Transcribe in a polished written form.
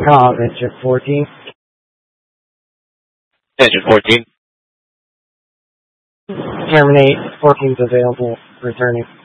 Com, engine 14. Engine 14. Terminate, 14's available, returning.